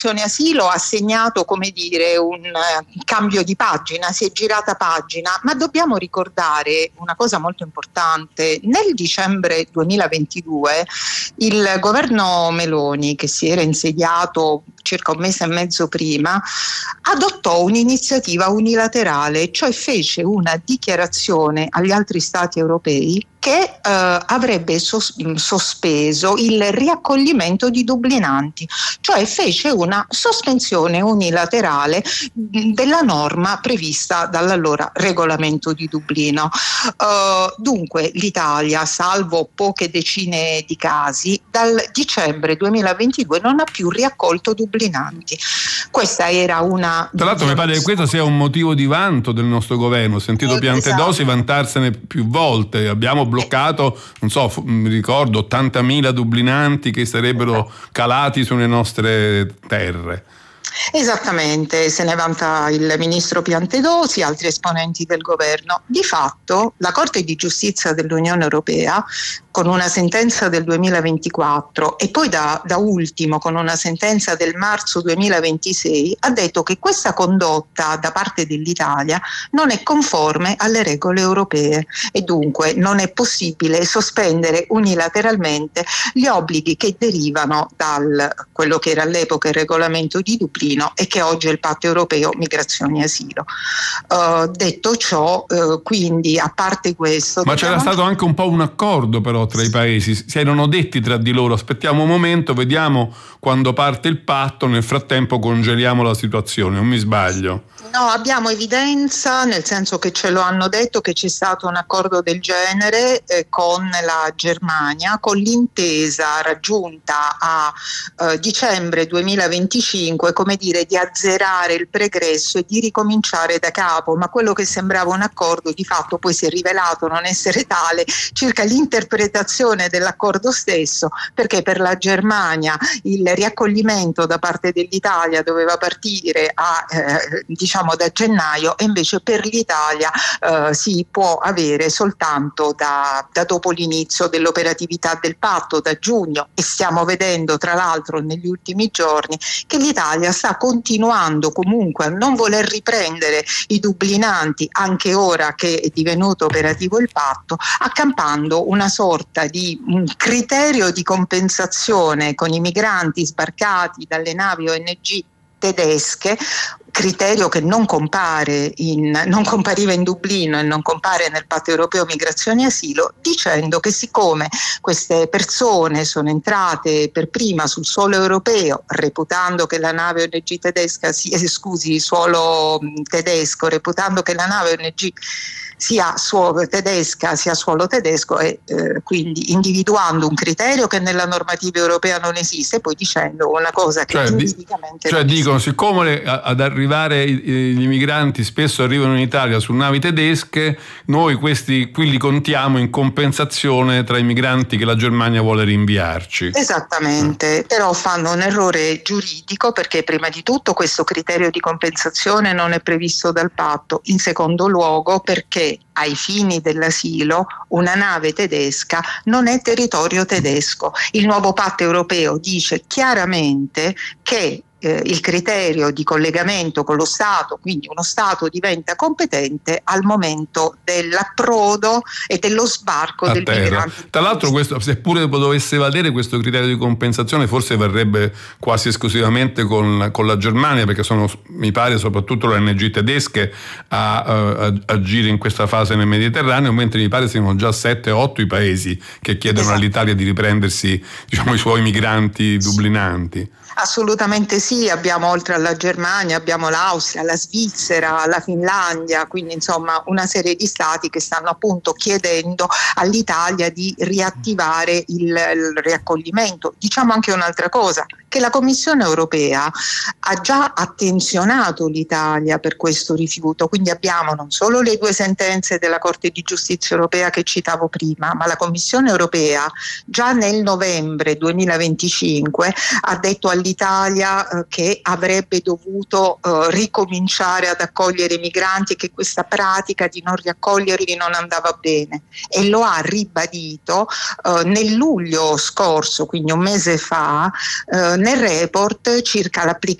asilo ha segnato, come dire, un cambio di pagina, si è girata pagina, ma dobbiamo ricordare una cosa molto importante. Nel dicembre 2022 il governo Meloni, che si era insediato circa un mese e mezzo prima, adottò un'iniziativa unilaterale, cioè fece una dichiarazione agli altri stati europei che avrebbe sospeso il riaccoglimento di dublinanti, cioè fece una sospensione unilaterale della norma prevista dall'allora regolamento di Dublino. Dunque l'Italia, salvo poche decine di casi, dal dicembre 2022 non ha più riaccolto dublinanti. Questa era una... Tra l'altro mi pare che questo sia un motivo di vanto del nostro governo. Ho sentito Piantedosi vantarsene più volte. Abbiamo bloccato, non so, mi ricordo 80.000 dublinanti che sarebbero calati sulle nostre terre. Esattamente, se ne vanta il ministro Piantedosi, altri esponenti del governo. Di fatto la Corte di Giustizia dell'Unione Europea, con una sentenza del 2024 e poi da ultimo con una sentenza del marzo 2026, ha detto che questa condotta da parte dell'Italia non è conforme alle regole europee e dunque non è possibile sospendere unilateralmente gli obblighi che derivano dal quello che era all'epoca il regolamento di Dublino e che oggi è il patto europeo migrazioni e asilo. Detto ciò, quindi a parte questo... Ma c'era stato anche un po' un accordo però tra i paesi, si erano detti tra di loro: aspettiamo un momento, vediamo quando parte il patto, nel frattempo congeliamo la situazione, non mi sbaglio? No, abbiamo evidenza, nel senso che ce lo hanno detto, che c'è stato un accordo del genere con la Germania, con l'intesa raggiunta a dicembre 2025, come dire, di azzerare il pregresso e di ricominciare da capo, ma quello che sembrava un accordo di fatto poi si è rivelato non essere tale circa l'interpretazione dell'accordo stesso, perché per la Germania il riaccoglimento da parte dell'Italia doveva partire diciamo da gennaio e invece per l'Italia si può avere soltanto da dopo l'inizio dell'operatività del patto, da giugno, e stiamo vedendo tra l'altro negli ultimi giorni che l'Italia sta continuando comunque a non voler riprendere i dublinanti anche ora che è divenuto operativo il patto, accampando una sorta di criterio di compensazione con i migranti sbarcati dalle navi ONG tedesche, criterio che non compariva in Dublino e non compare nel patto europeo migrazioni e asilo, dicendo che siccome queste persone sono entrate per prima sul suolo europeo, reputando che la nave ONG tedesca suolo tedesco, reputando che la nave ONG sia suolo tedesco e quindi individuando un criterio che nella normativa europea non esiste, poi dicendo una cosa che indubbiamente non dicono, siccome ad arrivare gli migranti spesso arrivano in Italia su navi tedesche, noi questi qui li contiamo in compensazione tra i migranti che la Germania vuole rinviarci. Esattamente, però fanno un errore giuridico, perché prima di tutto questo criterio di compensazione non è previsto dal patto, in secondo luogo perché ai fini dell'asilo una nave tedesca non è territorio tedesco. Il nuovo patto europeo dice chiaramente che il criterio di collegamento con lo Stato, quindi uno Stato diventa competente al momento dell'approdo e dello sbarco del migrante. Tra l'altro questo, seppure dovesse valere questo criterio di compensazione, forse varrebbe quasi esclusivamente con la Germania, perché sono, mi pare, soprattutto le ONG tedesche a agire in questa fase nel Mediterraneo, mentre mi pare siano già 7-8 i paesi che chiedono all'Italia di riprendersi, diciamo, i suoi migranti dublinanti. Assolutamente sì, abbiamo oltre alla Germania, abbiamo l'Austria, la Svizzera, la Finlandia, quindi insomma una serie di stati che stanno appunto chiedendo all'Italia di riattivare il riaccoglimento. Diciamo anche un'altra cosa, che la Commissione europea ha già attenzionato l'Italia per questo rifiuto, quindi abbiamo non solo le 2 sentenze della Corte di Giustizia europea che citavo prima, ma la Commissione europea già nel novembre 2025 ha detto all'Italia all'Italia che avrebbe dovuto ricominciare ad accogliere i migranti e che questa pratica di non riaccoglierli non andava bene, e lo ha ribadito nel luglio scorso, quindi un mese fa, nel report circa l'applicazione